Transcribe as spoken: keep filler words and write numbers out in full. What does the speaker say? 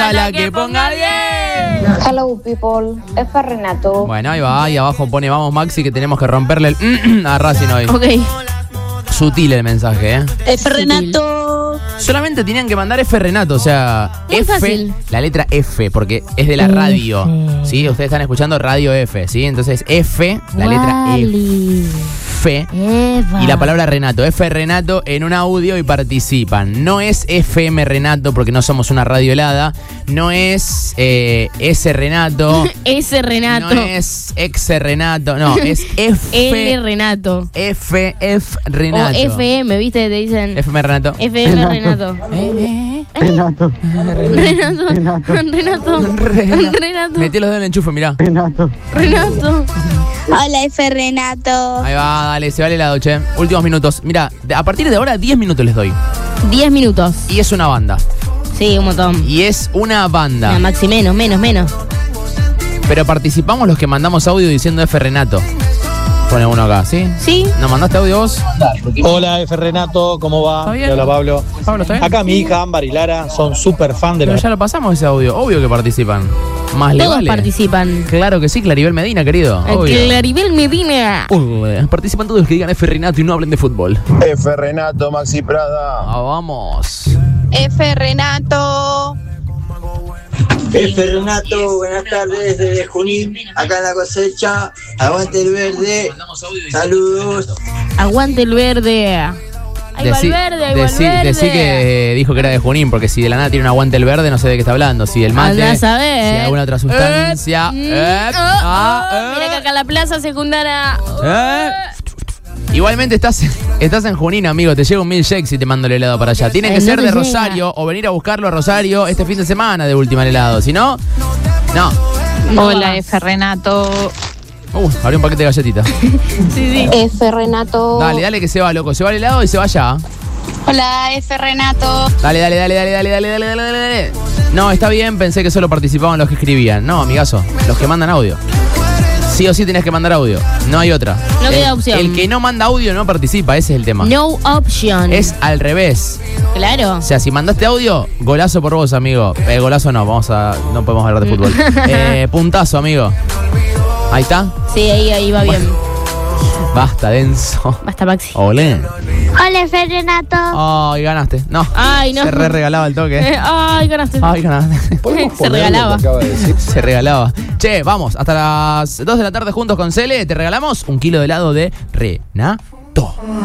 Ojalá que ponga diez. Hello people, F Renato. Bueno, ahí va, ahí abajo pone vamos Maxi que tenemos que romperle el a Racing hoy. Ok. Sutil el mensaje, ¿eh? F Renato. Solamente tenían que mandar F Renato, o sea, Muy F, fácil. la letra F, porque es de la radio, ¿sí? Ustedes están escuchando Radio F, ¿sí? Entonces F, la letra F, Eva. y la palabra Renato. F Renato en un audio y participan. No es F M Renato porque no somos una radio helada. No es eh, S Renato. S Renato. No es X Renato. No, es F. L Renato. F, F O Renato. F M, ¿viste? Te dicen F M Renato. F M Renato. Renato. Renato. Renato. Renato. Renato. Metí los dedos en el enchufe, mirá. Renato. Renato. Hola, F Renato. Ahí va, dale, se vale el helado, che. Últimos minutos. Mira, a partir de ahora diez minutos les doy. diez minutos. Y es una banda. Sí, un montón. Y es una banda. Mira, Maxi, menos, menos, menos. Pero participamos los que mandamos audio diciendo F Renato. Pone uno acá, ¿sí? ¿Sí? ¿Nos mandaste audio vos? Hola, F Renato, ¿cómo va? ¿Está bien? Hola, Pablo. Pablo, ¿está bien? Acá mi hija Ámbar y Lara son súper fan de Pero los... ya lo pasamos ese audio. Obvio que participan. Más le Todos vale. participan. Claro que sí, Claribel Medina, querido. Obvio. Claribel Medina. Uy, participan todos los que digan F Renato y no hablen de fútbol. F Renato, Maxi Prada. Ah, vamos. F Renato. F Renato, buenas tardes desde Junín, acá en la cosecha. Aguante el verde. Saludos. Aguante el verde. Ahí va el Decí, verde, ahí va el decí, verde. decí que dijo que era de Junín, porque si de la nada tiene un aguante el verde, no sé de qué está hablando. Si del mate, Andá a saber. si alguna otra sustancia. Eh, eh, mm, ah, oh, oh. eh. Mira que acá en la plaza secundaria. Eh. Igualmente estás, estás en Junín, amigo. Te llega un milkshake si te mando el helado para allá. Tiene que Eh, ser no de te Rosario o venir a buscarlo a Rosario este fin de semana de última el helado. Si no, no. Hola, F Renato. Uh, abrí un paquete de galletitas. Sí, sí. F Renato. Dale, dale que se va, loco. Se va el helado y se va allá. Hola, F Renato. Dale, dale, dale, dale, dale, dale, dale, dale, dale, dale. No, está bien, pensé que solo participaban los que escribían. No, amigazo, los que mandan audio. Sí o sí tenés que mandar audio. No hay otra. No queda el, opción. El que no manda audio no participa, ese es el tema. No option. Es al revés. Claro. O sea, si mandaste audio, golazo por vos, amigo. Eh, golazo no, vamos a. No podemos hablar de fútbol. eh, puntazo, amigo. Ahí está. Sí, ahí, ahí va bien. Basta, denso. Basta, Maxi. Olé. Hola, F Renato. Ay, ganaste. No. Ay, no. Se re regalaba el toque. Eh, Ay, ganaste. Ay, ganaste. Se regalaba. Se regalaba. Che, vamos, hasta las dos de la tarde juntos con Cele. Te regalamos un kilo de helado de Renato.